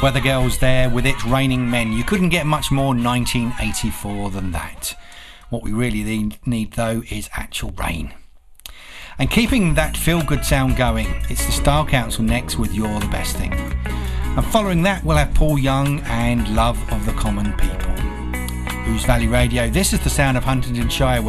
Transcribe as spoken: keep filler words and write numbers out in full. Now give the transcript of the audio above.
Weather Girls there with It's Raining Men. You couldn't get much more nineteen eighty-four than that. What we really need though is actual rain. And keeping that feel-good sound going, it's the Style Council next with You're the Best Thing. And following that we'll have Paul Young and Love of the Common People. Who's Valley Radio? This is the sound of Huntingdonshire.